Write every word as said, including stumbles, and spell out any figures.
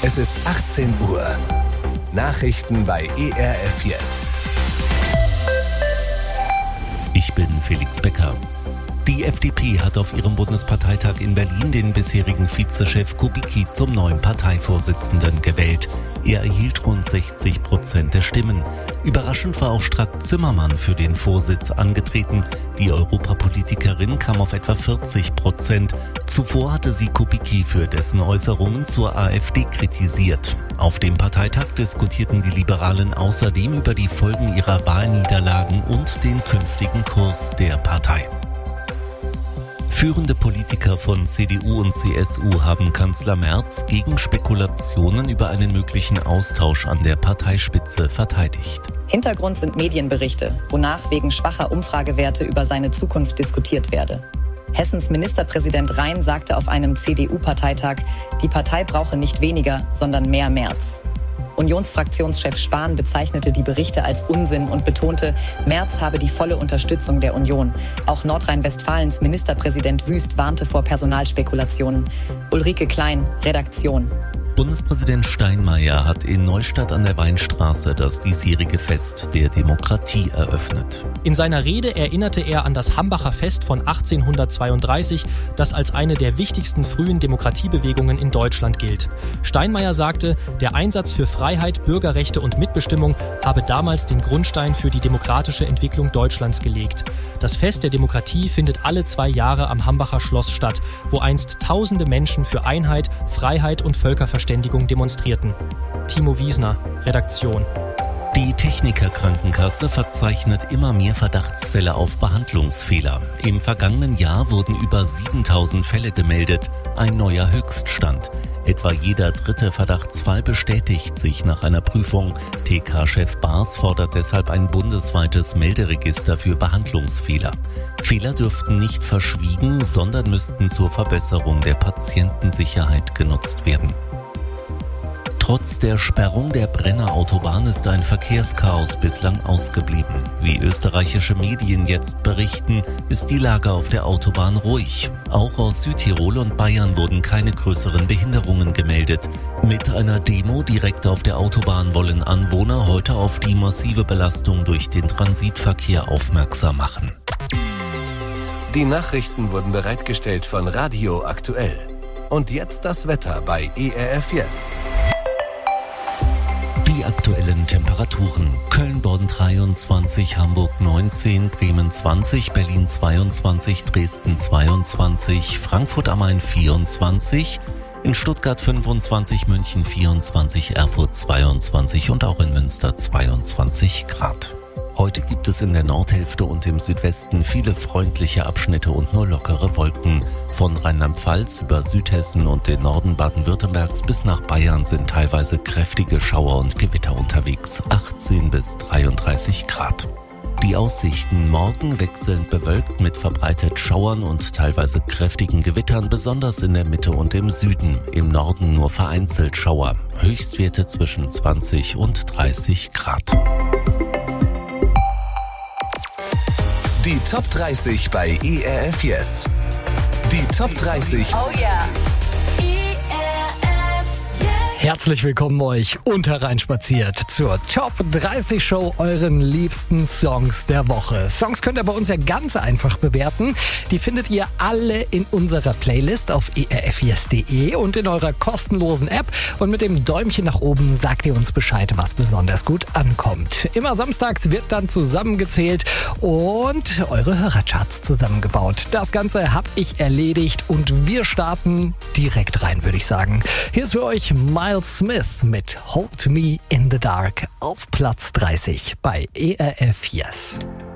Es ist achtzehn Uhr. Nachrichten bei E R F Yes. Ich bin Felix Becker. Die F D P hat auf ihrem Bundesparteitag in Berlin den bisherigen Vizechef Kubicki zum neuen Parteivorsitzenden gewählt. Er erhielt rund sechzig Prozent der Stimmen. Überraschend war auch Strack-Zimmermann für den Vorsitz angetreten. Die Europapolitikerin kam auf etwa vierzig Prozent. Zuvor hatte sie Kubicki für dessen Äußerungen zur AfD kritisiert. Auf dem Parteitag diskutierten die Liberalen außerdem über die Folgen ihrer Wahlniederlagen und den künftigen Kurs der Partei. Führende Politiker von C D U und C S U haben Kanzler Merz gegen Spekulationen über einen möglichen Austausch an der Parteispitze verteidigt. Hintergrund sind Medienberichte, wonach wegen schwacher Umfragewerte über seine Zukunft diskutiert werde. Hessens Ministerpräsident Rhein sagte auf einem C D U-Parteitag, die Partei brauche nicht weniger, sondern mehr Merz. Unionsfraktionschef Spahn bezeichnete die Berichte als Unsinn und betonte, Merz habe die volle Unterstützung der Union. Auch Nordrhein-Westfalens Ministerpräsident Wüst warnte vor Personalspekulationen. Ulrike Klein, Redaktion. Bundespräsident Steinmeier hat in Neustadt an der Weinstraße das diesjährige Fest der Demokratie eröffnet. In seiner Rede erinnerte er an das Hambacher Fest von achtzehnhundertzweiunddreißig, das als eine der wichtigsten frühen Demokratiebewegungen in Deutschland gilt. Steinmeier sagte, der Einsatz für Freiheit, Bürgerrechte und Mitbestimmung habe damals den Grundstein für die demokratische Entwicklung Deutschlands gelegt. Das Fest der Demokratie findet alle zwei Jahre am Hambacher Schloss statt, wo einst tausende Menschen für Einheit, Freiheit und Völkerverständigung demonstrierten. Timo Wiesner, Redaktion. Die Techniker-Krankenkasse verzeichnet immer mehr Verdachtsfälle auf Behandlungsfehler. Im vergangenen Jahr wurden über siebentausend Fälle gemeldet, ein neuer Höchststand. Etwa jeder dritte Verdachtsfall bestätigt sich nach einer Prüfung. T K-Chef Baas fordert deshalb ein bundesweites Melderegister für Behandlungsfehler. Fehler dürften nicht verschwiegen, sondern müssten zur Verbesserung der Patientensicherheit genutzt werden. Trotz der Sperrung der Brenner Autobahn ist ein Verkehrschaos bislang ausgeblieben. Wie österreichische Medien jetzt berichten, ist die Lage auf der Autobahn ruhig. Auch aus Südtirol und Bayern wurden keine größeren Behinderungen gemeldet. Mit einer Demo direkt auf der Autobahn wollen Anwohner heute auf die massive Belastung durch den Transitverkehr aufmerksam machen. Die Nachrichten wurden bereitgestellt von Radio Aktuell. Und jetzt das Wetter bei E R F Yes. Die aktuellen Temperaturen: Köln-Bonn dreiundzwanzig, Hamburg neunzehn, Bremen zwanzig, Berlin zweiundzwanzig, Dresden zweiundzwanzig, Frankfurt am Main vierundzwanzig, in Stuttgart fünfundzwanzig, München vierundzwanzig, Erfurt zweiundzwanzig und auch in Münster zweiundzwanzig Grad. Heute gibt es in der Nordhälfte und im Südwesten viele freundliche Abschnitte und nur lockere Wolken. Von Rheinland-Pfalz über Südhessen und den Norden Baden-Württembergs bis nach Bayern sind teilweise kräftige Schauer und Gewitter unterwegs. achtzehn bis dreiunddreißig Grad. Die Aussichten: morgen wechselnd bewölkt mit verbreitet Schauern und teilweise kräftigen Gewittern, besonders in der Mitte und im Süden. Im Norden nur vereinzelt Schauer. Höchstwerte zwischen zwanzig und dreißig Grad. Die Top dreißig bei E R F Yes. Die Top dreißig. Oh yeah. Herzlich willkommen euch unter reinspaziert zur Top dreißig Show, euren liebsten Songs der Woche. Songs könnt ihr bei uns ja ganz einfach bewerten. Die findet ihr alle in unserer Playlist auf e r f yes punkt d e und in eurer kostenlosen App. Und mit dem Däumchen nach oben sagt ihr uns Bescheid, was besonders gut ankommt. Immer samstags wird dann zusammengezählt und eure Hörercharts zusammengebaut. Das Ganze habe ich erledigt und wir starten direkt rein, würde ich sagen. Hier ist für euch Miles Smith mit Hold Me in the Dark auf Platz dreißig bei E R F Yes.